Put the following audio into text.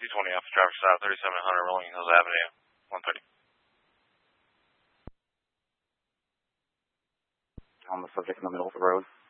220 off traffic stop, 3700 Rolling Hills Avenue, 130. On the subject in the middle of the road.